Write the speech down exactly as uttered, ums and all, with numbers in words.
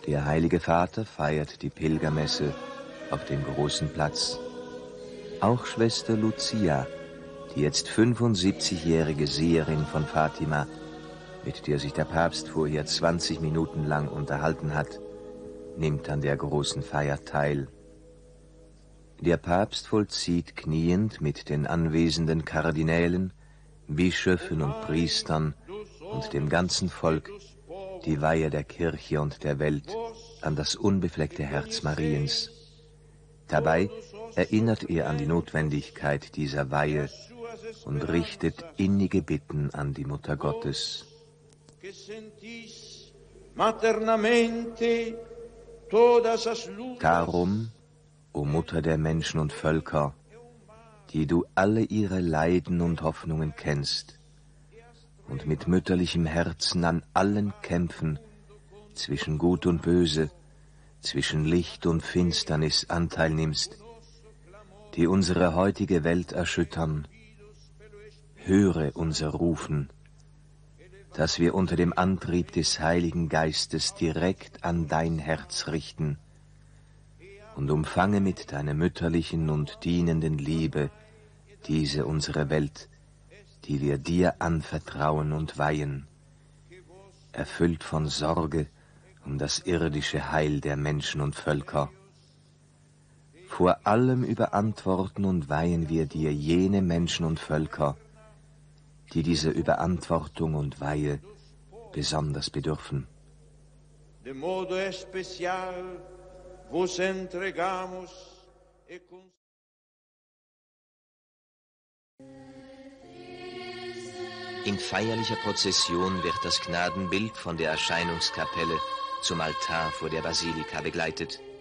Der Heilige Vater feiert die Pilgermesse auf dem großen Platz. Auch Schwester Lucia, die jetzt fünfundsiebzigjährige Seherin von Fatima, mit der sich der Papst vorher zwanzig Minuten lang unterhalten hat, nimmt an der großen Feier teil. Der Papst vollzieht kniend mit den anwesenden Kardinälen, Bischöfen und Priestern und dem ganzen Volk die Weihe der Kirche und der Welt an das unbefleckte Herz Mariens. Dabei erinnert er an die Notwendigkeit dieser Weihe und richtet innige Bitten an die Mutter Gottes. Darum, o Mutter der Menschen und Völker, die du alle ihre Leiden und Hoffnungen kennst und mit mütterlichem Herzen an allen Kämpfen zwischen Gut und Böse, zwischen Licht und Finsternis Anteil nimmst, die unsere heutige Welt erschüttern, höre unser Rufen, dass wir unter dem Antrieb des Heiligen Geistes direkt an dein Herz richten und umfange mit deiner mütterlichen und dienenden Liebe diese unsere Welt, die wir dir anvertrauen und weihen, erfüllt von Sorge um das irdische Heil der Menschen und Völker. Vor allem überantworten und weihen wir dir jene Menschen und Völker, die dieser Überantwortung und Weihe besonders bedürfen. De modo especial vos entregamos e In feierlicher Prozession wird das Gnadenbild von der Erscheinungskapelle zum Altar vor der Basilika begleitet.